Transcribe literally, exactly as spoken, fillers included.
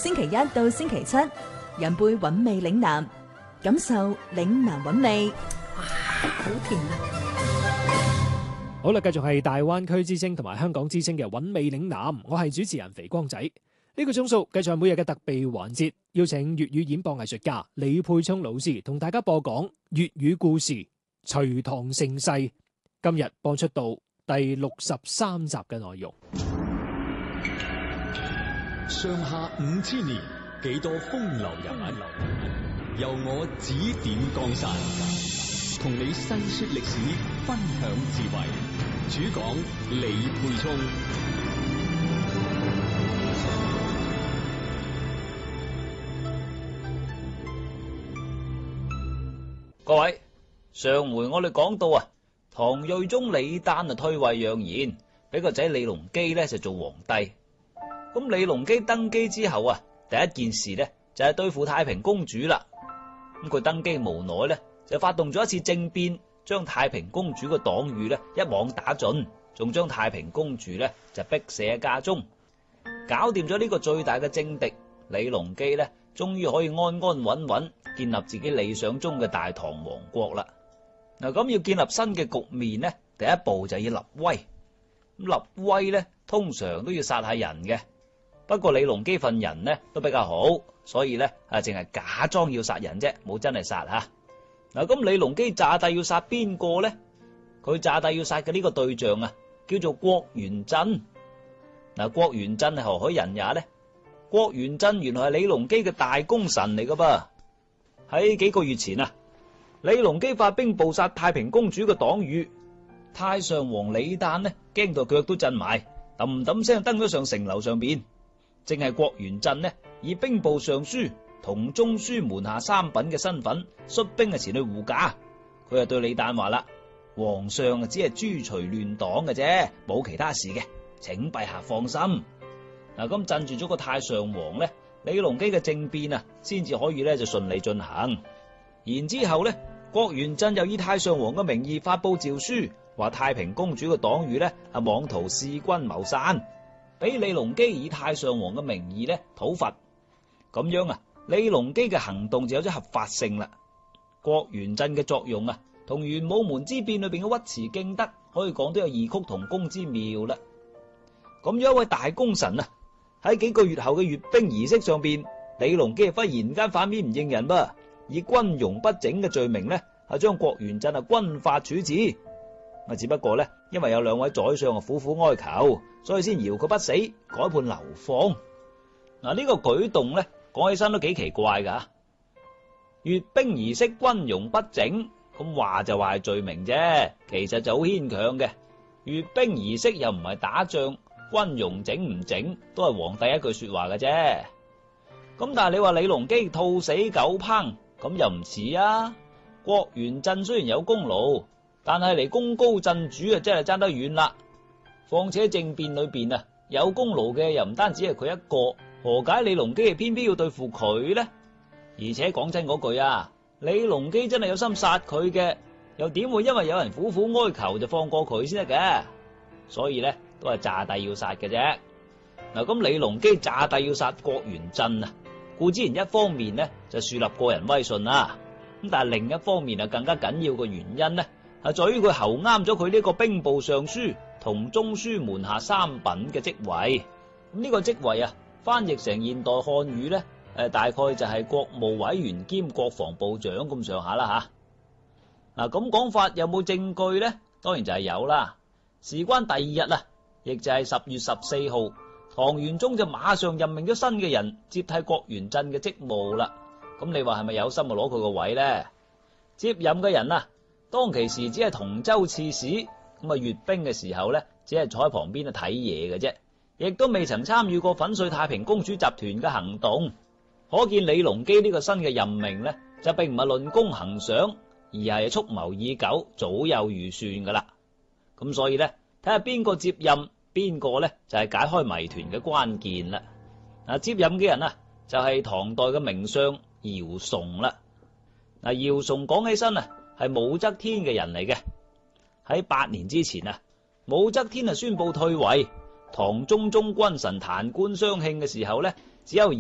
星期一到星期七，人輩韻味嶺南，感受嶺南韻味。哇，好甜啊！ 好啦，繼續係大灣區之聲同埋香港之聲嘅韻味嶺南，我係主持人肥光仔。呢個鐘數繼續係每日嘅特備環節，邀請粵語演播藝術家李沛聰老師同大家播講粵語故事《隋唐盛世》。今日播出到第六十三集嘅內容。 上下五千年，幾多風流人物，由我指點江山，同你細說歷史，分享智慧。主講李沛聰。 各位，上回我哋講到啊，唐睿宗李旦啊退位讓賢，俾個仔李隆基咧就做皇帝。咁李隆基登基之後啊，第一件事咧就係對付太平公主啦。咁佢登基無奈咧，就發動咗一次政變，將太平公主嘅黨羽咧一網打盡，仲將太平公主咧就逼死喺家中。搞掂咗呢個最大嘅政敵，李隆基咧終於可以安安穩穩建立自己理想中嘅大唐王國啦。嗱，咁要建立新嘅局面咧，第一步就要立威。咁立威咧，通常都要殺下人嘅。不過李隆基份人呢都比較好，所以咧啊淨係假裝要殺人啫，冇真係殺吓。嗱，咁李隆基詐帝要殺邊個咧？佢詐帝要殺嘅呢個對象啊，叫做郭元振。嗱，郭元振係何許人也呢？郭元振原來係李隆基嘅大功臣嚟噶噃。喺幾個月前啊，李隆基發兵捕殺太平公主嘅黨羽，太上皇李旦呢驚到腳都震埋，揼揼聲登咗上城樓上邊。正係郭元振呢以兵部尚書同中書門下三品嘅身份率兵啊前去護駕。佢就對李旦話啦：皇上啊只係誅除亂黨嘅啫，冇其他事嘅，請陛下放心。嗱，咁鎮住咗個太上皇呢，李隆基嘅政變啊先至可以咧就順利進行。然之後呢，郭元振又以太上皇嘅名義發佈詔書，話太平公主嘅黨羽呢係妄圖弑君謀散，俾李隆基以太上皇嘅名義咧討伐。咁樣啊，李隆基嘅行動就有咗合法性啦。郭元振嘅作用啊，同玄武門之變裏邊嘅尉遲敬德可以講都有異曲同工之妙啦。咁樣一位大功臣啊，喺幾個月後嘅閱兵儀式上邊，李隆基忽然間反面唔認人噃，以軍容不整嘅罪名咧，係將郭元振啊軍法處置。啊，只不過咧，因為有兩位宰相啊苦苦哀求，所以先饒佢不死，改判流放。嗱，呢個舉動咧，講起身都幾奇怪噶。閱兵儀式軍容不整，咁話就話係罪名啫，其實就好牽強嘅。閱兵儀式又唔係打仗，軍容整唔整都係皇帝一句說話嘅啫。咁但係你話李隆基兔死狗烹，咁又唔似啊。郭元振雖然有功勞，但係嚟功高震主啊，真係爭得遠啦。況且政變裏邊啊，有功勞嘅又唔單止係佢一個，何解李隆基係偏偏要對付佢呢？而且講真嗰句啊，李隆基真係有心殺佢嘅，又點會因為有人苦苦哀求就放過佢先得嘅？所以咧，都係詐帝要殺嘅啫。嗱，咁李隆基詐帝要殺郭元振啊，固之然一方面呢就樹立個人威信啦，咁但係另一方面啊更加緊要嘅原因呢，係在於佢候啱咗佢呢個兵部尚書同中書門下三品嘅職位。咁呢個職位啊，翻譯成現代漢語呢，誒大概就係國務委員兼國防部長咁上下啦吓。嗱，咁講法有冇證據呢？當然就係有啦。事關第二日啊，亦就係十月十四號，唐玄宗就馬上任命咗新嘅人接替郭元振嘅職務啦。咁你話係咪有心啊攞佢個位呢？接任嘅人啊，當其時只係同州刺史，咁啊閱兵嘅時候咧，只係坐喺旁邊啊睇嘢嘅啫，亦都未曾參與過粉碎太平公主集團嘅行動。可見李隆基呢個新嘅任命咧，就並唔係論功行賞，而係蓄謀已久，早有預算噶啦。咁所以咧，睇下邊個接任，邊個咧就係解開謎團嘅關鍵啦。嗱，接任嘅人啊，就係唐代嘅名相姚崇啦。嗱，姚崇講起身啊，係武則天嘅人嚟嘅。喺八年之前啊，武則天啊宣布退位，唐中宗君臣彈冠相慶嘅時候咧，只有